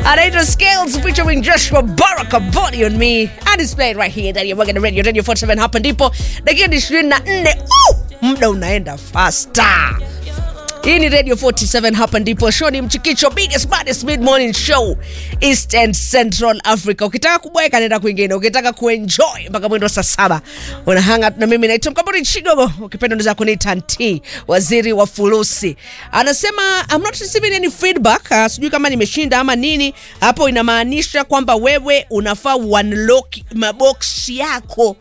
Anaitwa Scales featuring Joshua Baraka, Body on Me, and it's played right here ndani ya Mwanga Radio, Radio 47. Hapa ndipo dakika 24. Muda unaenda faster. Hii ni Radio 47, hapa ndipo show ni Mchikicho, biggest baddest mid morning show East and Central Africa. Ukitaka kubweka nenda kwingine, ukitaka kuenjoy mpaka mwendo saa 7 una hang out na mimi naitwa Mkamburi Chigogo, ukipenda unaweza kuniita T, waziri wa fulusi. Anasema I'm not receiving any feedback, sijui kama nimeshinda ama nini. Hapo inamaanisha kwamba wewe unafaa unlock mabox yako.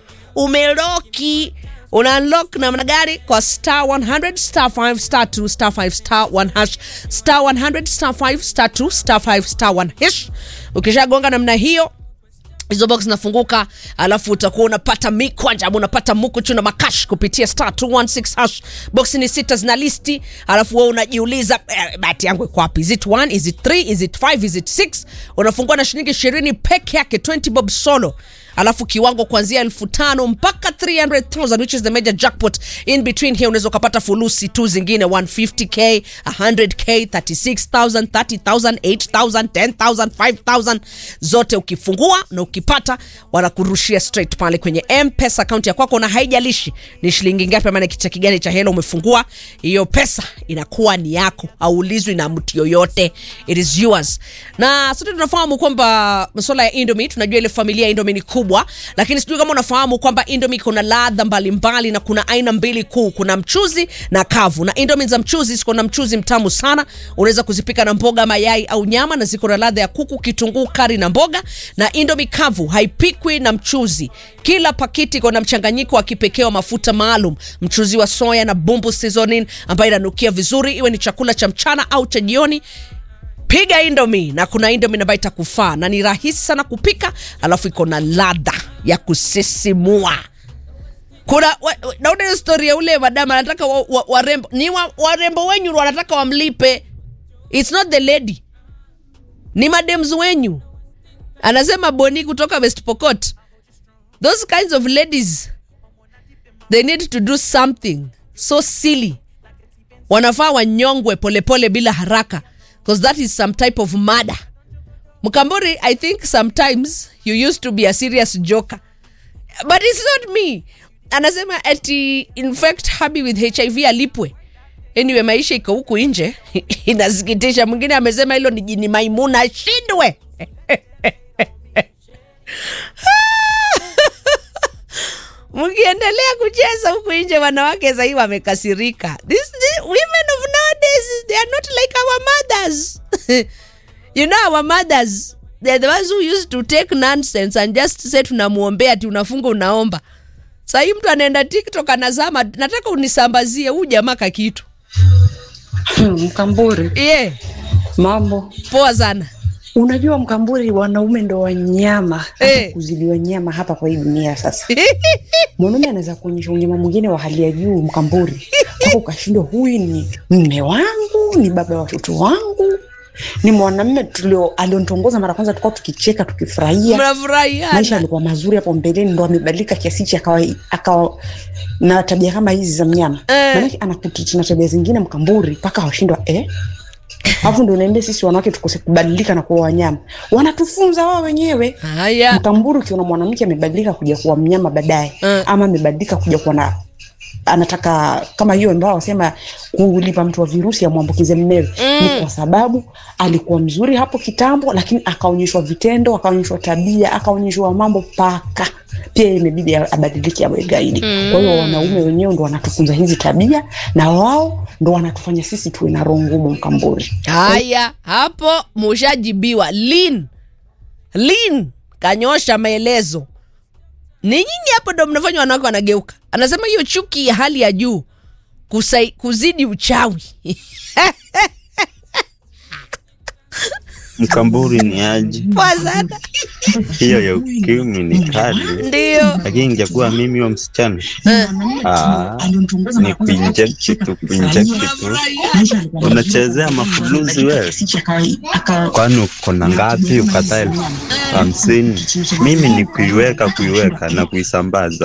Umeloki. Una unlock namna gani? Kwa star 100 star 5 star 2 star 5 star 1 hash, star 100 star 5 star 2 star 5 star 1 hash. Ukishagonga namna hiyo, hizo box zinafunguka, alafu utakuwa unapata mikwanja, unapata mukuchu na makash kupitia star 216 hash. Box ni 6 zina listi, alafu wewe unajiuliza bahati yangu iko wapi? Is it 1, is it 3, is it 5, is it 6? Unafungua na shilingi 20 peke yake, 20 bob solo. Alafu kiwango kuanzia 5,000 mpaka 300,000, which is the major jackpot. In between here unaweza kupata fulusi tu zingine 150k, 100k, 36,000, 30,000, 8,000, 10,000, 5,000. Zote ukifungua na ukipata wanakurushia straight pale kwenye M-Pesa account ya kwako, na haijalishi ni shilingi ngapi ama kicha kigani cha hela umefungua, hiyo pesa inakuwa ni yako, haulizwi na mtu yoyote. It is yours. Na sote tunafahamu kwamba masuala ya Indomie, tunajua ile familia ya Indomie ni kubwa, lakini sijui kama unafahamu kwamba Indomie kuna ladha mbalimbali na kuna aina mbili kuu, kuna mchuzi na kavu. Na Indomie za mchuzi ziko na mchuzi mtamu sana, unaweza kuzipika na mboga, mayai au nyama, na ziko na ladha ya kuku, kitunguu, kari na mboga. Na Indomie kavu haipikwi na mchuzi. Kila pakiti iko na mchanganyiko wa kipekee wa mafuta maalum, mchuzi wa soya na bumbu seasoning ambayo inanukia vizuri, iwe ni chakula cha mchana au cha jioni. Piga Indomie, na kuna Indomie ambayo itakufaa na ni rahisi sana kupika, alafu iko na ladha ya kusisimua. Kuna naona story ya ule madam anataka warembo, ni warembo wenyu wanataka wamlipe. It's not the lady, ni madams wenyu. Anasema Boni kutoka West Pokot, those kinds of ladies, they need to do something so silly. Wanafaa wanyongwe polepole bila haraka, because that is some type of murder. Mkamburi, I think sometimes you used to be a serious joker, but it's not me. Anasema ati in fact happy with HIV alipwe. Anyway, maisha iko huku nje inasikitisha. Mwingine amesema hilo ni jini Maimuna shindwe. Mkiendelea kucheza huku nje, wanawake sasa hivi wamekasirika. These women of nowadays, they are not like our mothers. You know, our mothers, they are the ones who used to take nonsense and just say tunamuombea ati unafunga unaomba. Sasa hivi mtu anaenda TikTok anazama, nataka unisambazie huyu jamaa ka kitu. Mkamburi. Yeah. Mambo. Poa sana. Unajua Mkamburi, wanaume ndo wanyama, hata kuzidi wanyama hapa kwa hii dunia sasa. Mwanaume anaweza kuonyesha unyama mwingine wa hali ya juu Mkamburi. Hapo ukashindwa, huyu ni mume wangu, ni baba wa watoto wangu, ni mwanamume alionitongoza mara kwanza, tukao tukicheka tukifurahia. Mnafurahia. Maisha yalikuwa mazuri hapo mbeleni, ndo amebadilika kiasi cha akawa na tabia kama hizi za mnyama. Maana anakututi na tabia zingine Mkamburi paka washindwa hapo ndo naende sisi wanawake tukose kubadilika na kuwa wanyama. Wanatufunza wao wenyewe. Haya. Mkamburi, ukiona mwanamke amebadilika kuja kuwa mnyama baadaye, ama amebadilika kuja kuwa na anataka kama hiyo ambao wasema kulipa mtu wa virusi ya muambukize mmewe, ni kwa sababu alikuwa mzuri hapo kitambo, lakini akaonyeshwa vitendo, akaonyeshwa tabia, akaonyeshwa mambo paka pia imebidi abadilike awe gaidi. Kwa hiyo wanaume wenyewe ndo wanatufunza hizi tabia, na wao ndo wanatufanya sisi tuwe na roho ngumu Mkamburi. Haya, hapo mshajibiwa. Lin kanyosha maelezo. Ni nyinyi hapo ndo mnafanya wanawake wanageuka. Anasema hiyo chuki ya hali ya juu kuzidi uchawi. Mkamburi ni aje? Poa sana. Hiyo ya ukimwi ni kali. Ndio. Lakini ingekuwa mimi wa msichana, ni kuinject tu. Unachezea mafuluzi wewe. Kwani uko na ngapi ukatae 50? Mimi ni kuiweka na kuisambaza.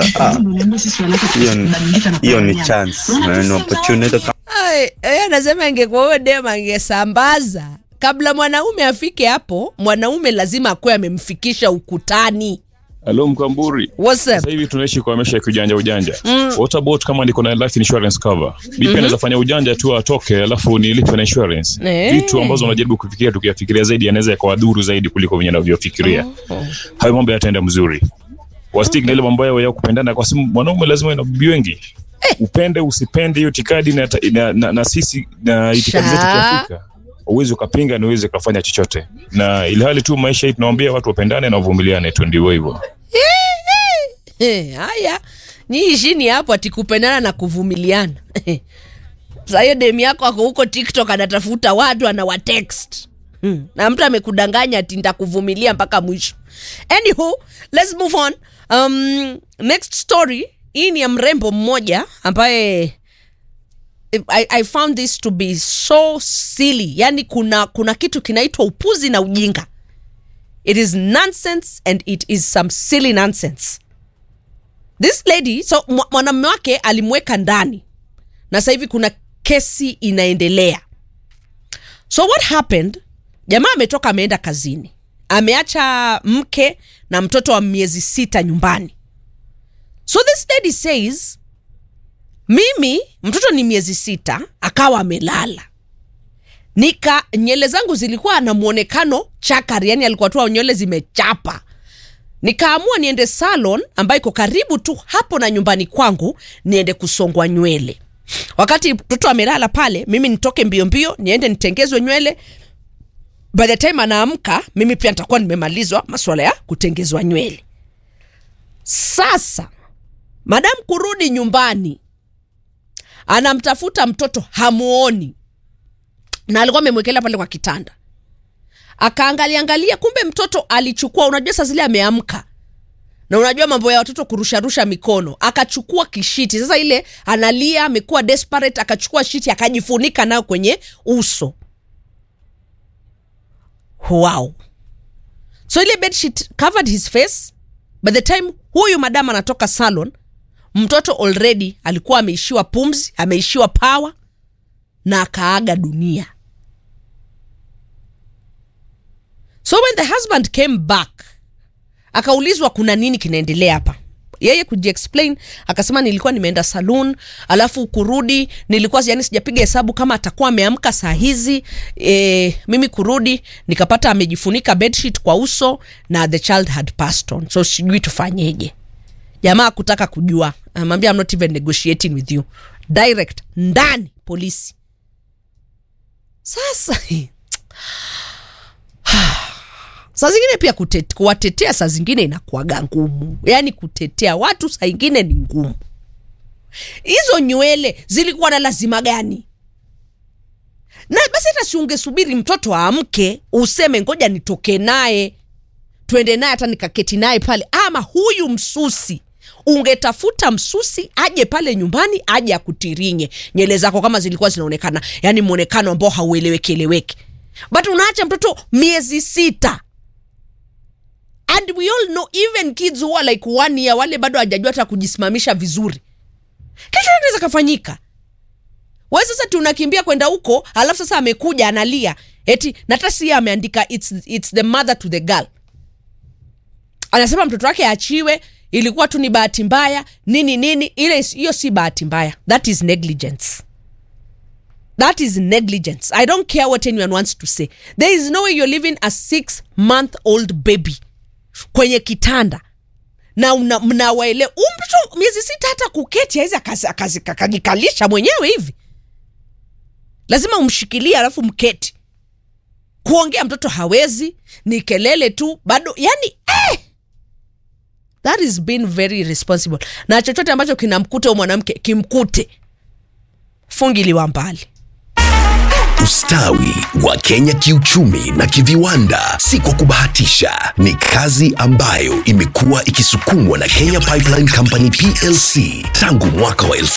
Hiyo ni chance, ni opportunity. Anasema ingekuwa wewe dema angesambaza kabla mwanaume afike hapo, mwanaume lazima akue amemfikisha ukutani. Hello Mkamburi. What's up? Sasa hivi tunaishi kwa maisha ya ujanja. What about kama niko na life insurance cover? Mimi naweza fanya ujanja tu atoke alafu nilipe na insurance. Vitu ambazo unajaribu kufikiria tukiyafikiria zaidi yanaweza yakawadhuru zaidi kuliko venye unavyofikiria. Hayo mambo yataenda mzuri. Wastig na ile mambo yao ya kupendana kwa sababu mwanaume lazima ana bibi wengi. Upende usipende hiyo itikadi na sisi na itikadi zetu kiafrika. Uweze ukapinga na uweze kufanya chochote. Na ile hali tu maisha hii tunawaambia watu wapendane na wavumiliane tu ndio hivyo. Haya, niishini hapo atikupendana na kuvumiliana. Sasa hiyo demu yako ako huko TikTok anatafuta watu anawatext. Na mtu amekudanganya ati nitakuvumilia mpaka mwisho. Anywho, let's move on. Next story, hii ni ya mrembo mmoja ambaye I found this to be so silly. Yani kuna kitu kinaitwa upuzi na ujinga. It is nonsense and it is some silly nonsense. This lady, so mwanamume wake alimweka ndani. Na sasa hivi kuna kesi inaendelea. So what happened? Jamaa ametoka ameenda kazini. Ameacha mke na mtoto wa miezi 6 nyumbani. So this lady says, mimi mtoto ni miezi 6 akawa amelala. Nywele zangu zilikuwa na muonekano chakari, yani alikuwa tu nywele zimechapa. Nikaamua niende salon ambayo iko karibu tu hapo na nyumbani kwangu niende kusongwa nywele. Wakati mtoto amelala pale, mimi nitoke mbio mbio niende nitengezwe nywele. By the time anaamka, mimi pia nitakuwa nimemalizwa masuala ya kutengezwa nywele. Sasa madam kurudi nyumbani, anamtafuta mtoto hamuoni. Na alikuwa amemwekelea pale kwa kitanda. Akaangalia kumbe mtoto alichukua, unajua sasa zile ameamka. Na unajua mambo ya watoto kurusha mikono. Akachukua kishiti. Sasa ile analia, amekuwa desperate, akachukua shiti akajifunika nayo kwenye uso. Wow. So ile bedsheet covered his face. By the time huyu madama anatoka salon, mtoto already alikuwa ameishiwa pumzi, ameishiwa power na akaaga dunia. So when the husband came back, akaulizwa kuna nini kinaendelea hapa. Yeye kujiexplain, akasema nilikuwa nimeenda saloon, alafu kurudi, nilikuwa yani sijapiga hesabu kama atakuwa ameamka saa hizi. Mimi kurudi, nikapata amejifunika bedsheet kwa uso na the child had passed on. So sijui tufanyeje. Jamaa kutaka kujua. Amwambia I'm not even negotiating with you. Direct, ndani, polisi. Sasa saa zingine pia kuwatetea saa zingine inakuwaga ngumu. Yani kutetea watu saa zingine ni ngumu. Hizo nywele zilikuwa na lazima gani? Na basi hata si ungesubiri mtoto aamke useme ngoja nitoke naye twende naye hata nikaketi naye pale. Ama huyu msusi, ungetafuta msusi aje pale nyumbani aje akutirinye nywele zako kama zilikuwa zinaonekana, yani muonekano ambao haueleweki. But unaacha mtoto miezi 6. And we all know even kids who are like 1 year, wale bado hajajua hata kujisimamisha vizuri. Kesho inaweza kafanyika. Wewe sasa tunakimbia kwenda huko, alafu sasa amekuja analia. Eti natasi ameandika it's the mother to the girl. Anasema mtoto wake achiwe, ilikuwa tu ni bahati mbaya, nini. Ile hiyo si bahati mbaya. That is negligence. That is negligence. I don't care what anyone wants to say. There is no way you're leaving a 6-month-old baby kwenye kitanda. Na mnawaele mtoto miezi 6 hata kuketi haizi akajikalisha mwenyewe hivi. Lazima umshikilie alafu mketi. Kuongea mtoto hawezi, ni kelele tu bado, yani that is being very irresponsible. Na chochote ambacho kinamkuta mwanamke kimkute, fungiliwa mbali. Ustawi wa Kenya kiuchumi na kiviwanda si kwa kubahatisha, ni kazi ambayo imekuwa ikisukumwa na Kenya Pipeline Company PLC tangu mwaka wa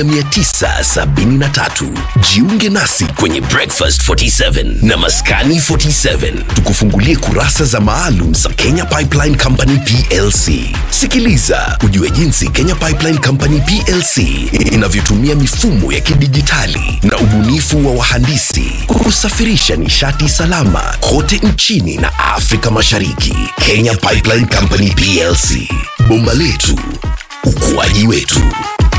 1973. Jiunge nasi kwenye Breakfast 47 na Maskani 47, tukufungulie kurasa za maalum za Kenya Pipeline Company PLC. Sikiliza ujue jinsi Kenya Pipeline Company PLC inavyotumia mifumo ya kidijitali na ubunifu wa wahandisi gesi, kusafirisha nishati salama kote nchini na Afrika Mashariki. Kenya Pipeline Company PLC, bomba letu, ukuaji wetu.